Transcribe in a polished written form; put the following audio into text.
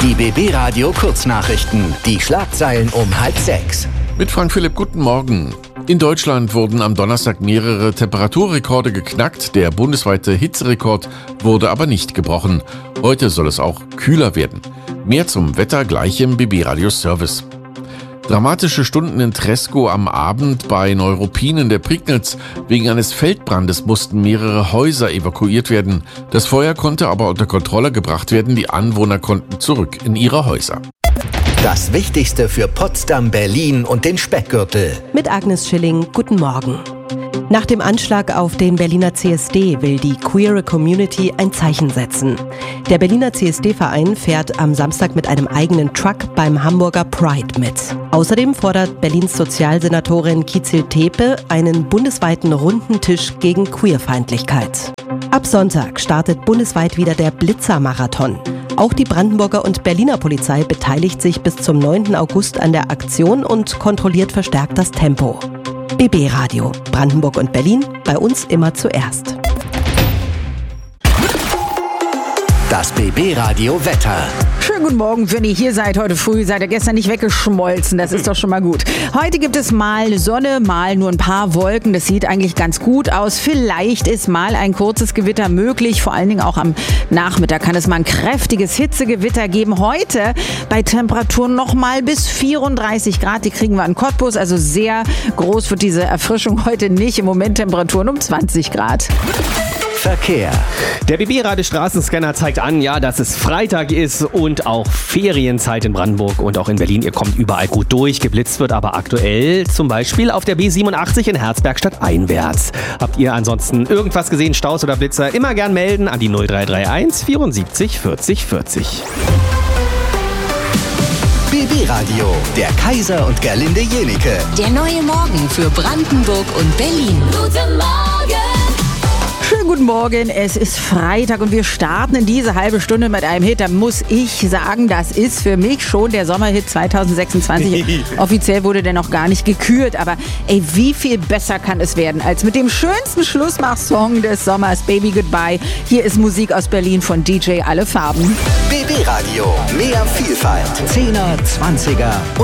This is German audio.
Die BB Radio Kurznachrichten. Die Schlagzeilen um 5:30. Mit Frank Philipp, guten Morgen. In Deutschland wurden am Donnerstag mehrere Temperaturrekorde geknackt. Der bundesweite Hitzerekord wurde aber nicht gebrochen. Heute soll es auch kühler werden. Mehr zum Wetter gleich im BB Radio Service. Dramatische Stunden in Treskow am Abend bei Neuruppin in der Prignitz. Wegen eines Feldbrandes mussten mehrere Häuser evakuiert werden. Das Feuer konnte aber unter Kontrolle gebracht werden. Die Anwohner konnten zurück in ihre Häuser. Das Wichtigste für Potsdam, Berlin und den Speckgürtel. Mit Agnes Schilling, guten Morgen. Nach dem Anschlag auf den Berliner CSD will die queere Community ein Zeichen setzen. Der Berliner CSD-Verein fährt am Samstag mit einem eigenen Truck beim Hamburger Pride mit. Außerdem fordert Berlins Sozialsenatorin Kizil Tepe einen bundesweiten runden Tisch gegen Queerfeindlichkeit. Ab Sonntag startet bundesweit wieder der Blitzer-Marathon. Auch die Brandenburger und Berliner Polizei beteiligt sich bis zum 9. August an der Aktion und kontrolliert verstärkt das Tempo. BB Radio, Brandenburg und Berlin, bei uns immer zuerst. Das BB Radio Wetter. Schönen guten Morgen, wenn ihr hier seid heute früh. Seid ihr gestern nicht weggeschmolzen, das ist doch schon mal gut. Heute gibt es mal Sonne, mal nur ein paar Wolken. Das sieht eigentlich ganz gut aus. Vielleicht ist mal ein kurzes Gewitter möglich. Vor allen Dingen auch am Nachmittag kann es mal ein kräftiges Hitzegewitter geben. Heute bei Temperaturen noch mal bis 34 Grad. Die kriegen wir in Cottbus. Also sehr groß wird diese Erfrischung heute nicht. Im Moment Temperaturen um 20 Grad. Verkehr. Der BB-Radio-Straßenscanner zeigt an, ja, dass es Freitag ist und auch Ferienzeit in Brandenburg und auch in Berlin. Ihr kommt überall gut durch. Geblitzt wird aber aktuell zum Beispiel auf der B87 in Herzberg stadteinwärts. Habt ihr ansonsten irgendwas gesehen, Staus oder Blitzer? Immer gern melden an die 0331 74 40 40. BB Radio, der Kaiser und Gerlinde Jenike. Der neue Morgen für Brandenburg und Berlin. Guten Morgen! Schönen guten Morgen, es ist Freitag und wir starten in diese halbe Stunde mit einem Hit. Da muss ich sagen, das ist für mich schon der Sommerhit 2026. Offiziell wurde der noch gar nicht gekürt, aber ey, wie viel besser kann es werden als mit dem schönsten Schlussmach-Song des Sommers, Baby Goodbye. Hier ist Musik aus Berlin von DJ Alle Farben. BB Radio, mehr Vielfalt. 10er, 20er